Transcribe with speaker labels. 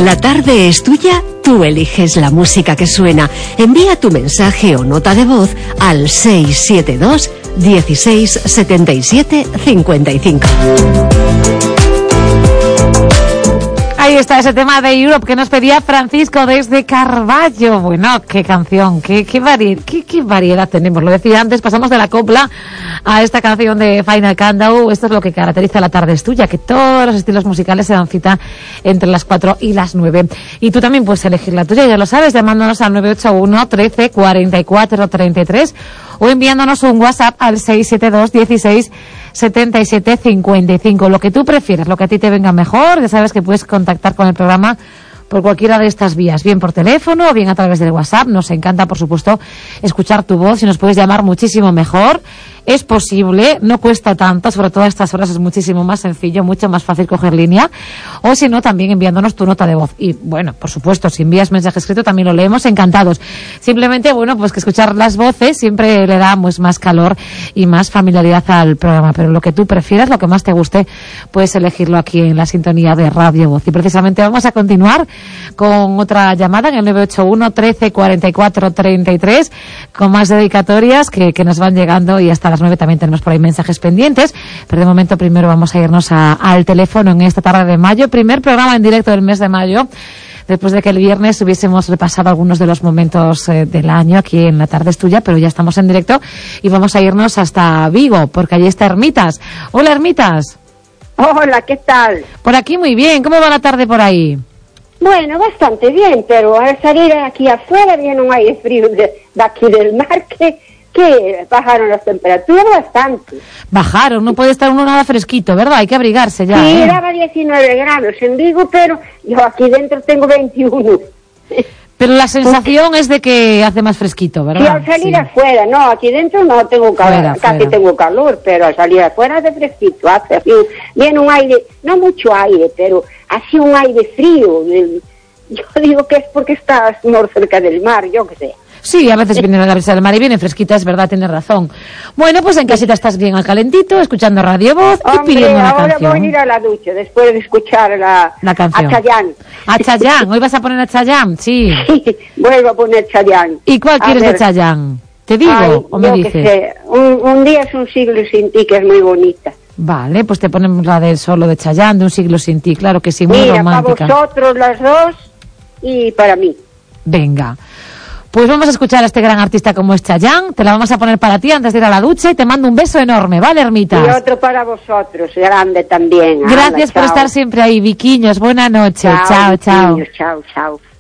Speaker 1: La tarde es tuya, tú eliges la música que suena. Envía tu mensaje o nota de voz al 672 16 77 55.
Speaker 2: Ahí está ese tema de Europe que nos pedía Francisco desde Carballo. Bueno, qué canción, qué variedad tenemos. Lo decía antes, pasamos de la copla a esta canción de Final Countdown. Esto es lo que caracteriza La tarde es tuya, que todos los estilos musicales se dan cita entre las 4 y las 9. Y tú también puedes elegir la tuya, ya lo sabes, llamándonos al 981 13 44 33 o enviándonos un WhatsApp al 672 16 77 55. Lo que tú prefieras, lo que a ti te venga mejor. Ya sabes que puedes contactar con el programa por cualquiera de estas vías, bien por teléfono o bien a través del WhatsApp. Nos encanta, por supuesto, escuchar tu voz y nos puedes llamar muchísimo mejor. Es posible, no cuesta tanto, sobre todo a estas horas es muchísimo más sencillo, mucho más fácil coger línea, o si no, también enviándonos tu nota de voz. Y bueno, por supuesto, si envías mensaje escrito también lo leemos, encantados. Simplemente, bueno, pues que escuchar las voces siempre le da pues más calor y más familiaridad al programa, pero lo que tú prefieras, lo que más te guste, puedes elegirlo aquí en la sintonía de Radio Voz. Y precisamente vamos a continuar con otra llamada en el 981 13 44 33, con más dedicatorias que nos van llegando, y hasta las 9 también tenemos por ahí mensajes pendientes, pero de momento primero vamos a irnos al teléfono en esta tarde de mayo, primer programa en directo del mes de mayo, después de que el viernes hubiésemos repasado algunos de los momentos del año aquí en La tarde es tuya, pero ya estamos en directo y vamos a irnos hasta Vigo, porque allí está Hermitas. Hola, Hermitas.
Speaker 3: Hola, ¿qué tal?
Speaker 2: Por aquí muy bien, ¿cómo va la tarde por ahí?
Speaker 3: Bueno, bastante bien, pero al salir aquí afuera viene un aire frío de aquí del mar que bajaron las temperaturas bastante.
Speaker 2: Bajaron, no puede estar uno nada fresquito, ¿verdad? Hay que abrigarse ya.
Speaker 3: Sí, daba 19 grados en Vigo, pero yo aquí dentro tengo 21.
Speaker 2: Pero la sensación es de que hace más fresquito, ¿verdad?
Speaker 3: Y al salir afuera, no, aquí dentro no tengo calor, casi tengo calor, pero al salir afuera hace fresquito, hace así, viene un aire, no mucho aire, pero así un aire frío. Yo digo que es porque estás muy cerca del mar, yo qué sé.
Speaker 2: Sí, a veces viene la brisa del mar y viene fresquita, es verdad, tienes razón. Bueno, pues en casita estás bien al calentito, escuchando Radio Voz y pidiendo una canción.
Speaker 3: Ahora voy a ir a la ducha, después de escuchar la canción. A Chayanne.
Speaker 2: A Chayanne, ¿hoy vas a poner a Chayanne? Sí.
Speaker 3: Sí, vuelvo a poner Chayanne.
Speaker 2: ¿Y cuál quieres de Chayanne? ¿Te digo o me dices?
Speaker 3: Que sé. Un día es un siglo sin ti, que es muy bonita.
Speaker 2: Vale, pues te ponemos la del solo de Chayanne, de Un siglo sin ti, claro que sí, muy romántica.
Speaker 3: Para vosotros las dos y para mí.
Speaker 2: Venga. Pues vamos a escuchar a este gran artista como es Chayanne, te la vamos a poner para ti antes de ir a la ducha y te mando un beso enorme, ¿vale, Hermitas?
Speaker 3: Y otro para vosotros, grande también.
Speaker 2: Gracias por estar siempre ahí, Viquiños, buena noche, chao.
Speaker 3: Chao.